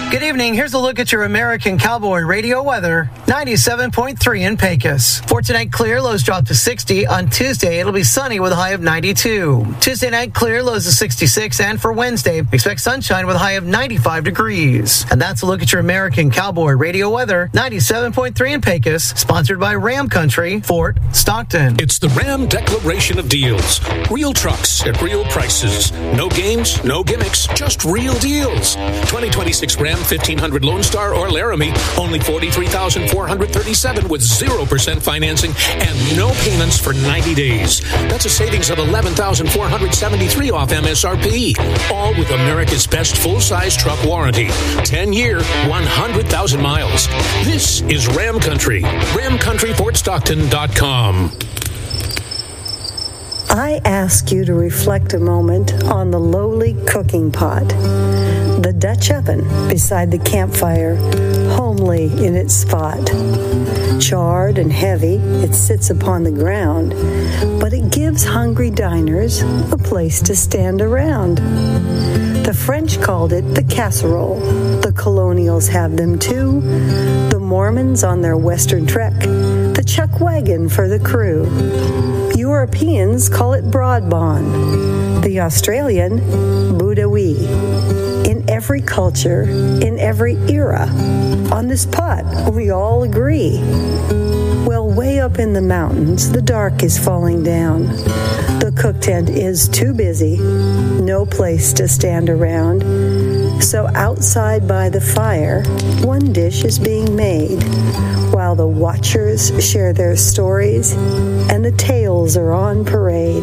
Good evening. Here's a look at your American Cowboy Radio weather. 97.3 in Pecos. For tonight, clear. Lows drop to 60. On Tuesday, it'll be sunny with a high of 92. Tuesday night, clear. Lows of 66. And for Wednesday, expect sunshine with a high of 95 degrees. And that's a look at your American Cowboy Radio weather. 97.3 in Pecos. Sponsored by Ram Country, Fort Stockton. It's the Ram Declaration of Deals. Real trucks at real prices. No games, no gimmicks, just real deals. 2026 Ram 1500 Lone Star or Laramie, only $43,437 with 0% financing and no payments for 90 days. That's a savings of $11,473 off MSRP. All with America's best full-size truck warranty. 10-year, 100,000 miles. This is Ram Country. RamCountryFortStockton.com. I ask you to reflect a moment on the lowly cooking pot, the Dutch oven beside the campfire, homely in its spot. Charred and heavy, it sits upon the ground, but it gives hungry diners a place to stand around. The French called it the casserole. The colonials have them too. The Mormons on their western trek, the chuck wagon for the crew. Europeans call it broadband. The Australian, boudouille. In every culture, in every era, on this pot, we all agree. Well, way up in the mountains, the dark is falling down. The cook tent is too busy, no place to stand around. So outside by the fire, one dish is being made, while the watchers share their stories and the tales are on parade.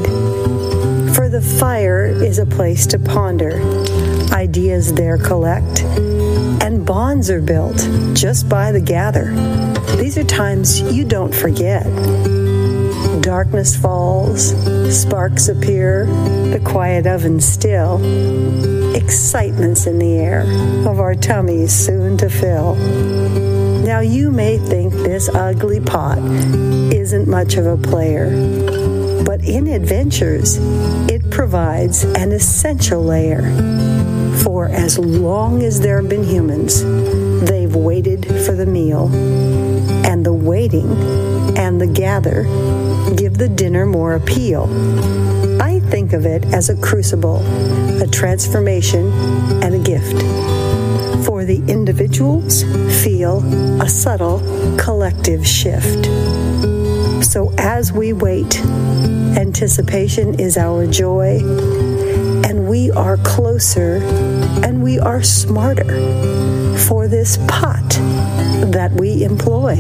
For the fire is a place to ponder, ideas there collect, and bonds are built just by the gather. These are times you don't forget. Darkness falls, sparks appear, the quiet oven still. Excitement's in the air of our tummies soon to fill. Now you may think this ugly pot isn't much of a player, but in adventures, it provides an essential layer. For as long as there have been humans, they've waited for the meal. And the waiting and the gather give the dinner more appeal. I think of it as a crucible, a transformation, and a gift. For the individuals feel a subtle collective shift. So as we wait, anticipation is our joy, and we are closer and we are smarter for this pot that we employ.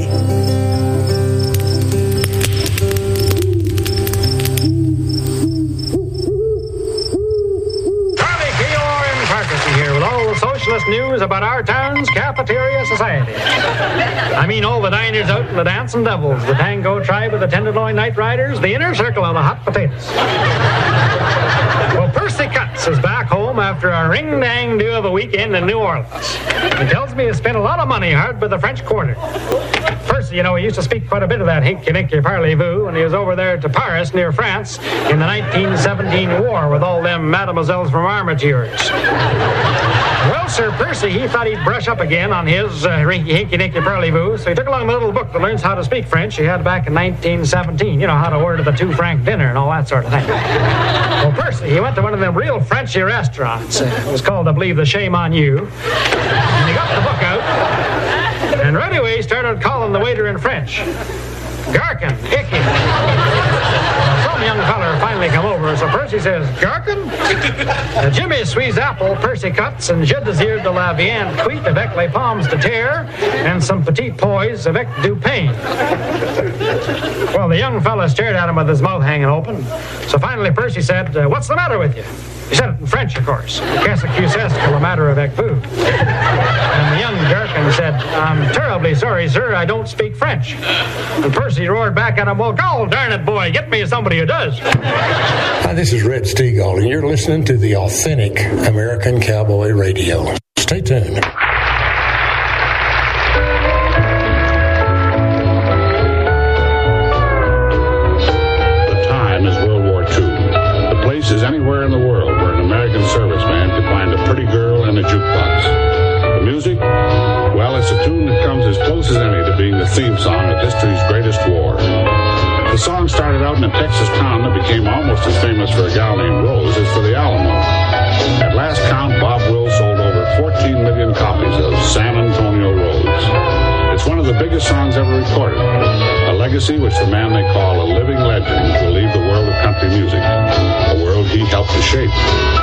Socialist news about our town's cafeteria society. I mean all the diners out and the dancing devils, the tango tribe of the Tenderloin Night Riders, the inner circle of the hot potatoes. Well, Percy Cutts is back home after a ring-dang-do of a weekend in New Orleans. He tells me he spent a lot of money hard by the French Quarter. Percy, you know, he used to speak quite a bit of that hinky-dinky parlez-vous when he was over there to Paris near France in the 1917 war with all them mademoiselles from Armatures. Well, Sir Percy, he thought he'd brush up again on his hinky-dinky parlez-vous, so he took along the little book that learns how to speak French he had back in 1917. You know, how to order the 2-franc dinner and all that sort of thing. Well, Percy, he went to one of them real Frenchy restaurants. It was called, I believe, The Shame on You. And he got the book out, and right away he started calling the waiter in French. Gherkin, icky. Some young feller finally come over, so Percy says, Gherkin? Jimmy Suisse Apple, Percy Cutts, and Je désire de la viande cuite avec les pommes de terre, and some petite pois avec du pain. Well, the young fella stared at him with his mouth hanging open. So finally Percy said, what's the matter with you? He said it in French, of course. Qu'est-ce que c'est que le matter avec vous? And the young Gherkin said, I'm terribly sorry, sir, I don't speak French. And Percy roared back at him, well, gol darn it, boy, get me somebody who does. Hi, this is Red Stegall, and you're listening to the authentic American Cowboy Radio. Stay tuned. The time is World War II. The place is anywhere in the world where an American serviceman could find a pretty girl and a jukebox. The music? Well, it's a tune that comes as close as any to being the theme song of history's greatest war. The song started out in a Texas town that became almost as famous for a gal named Rose as for the Alamo. At last count, Bob Wills sold over 14 million copies of San Antonio Roads. It's one of the biggest songs ever recorded, a legacy which the man they call a living legend will leave the world of country music, a world he helped to shape.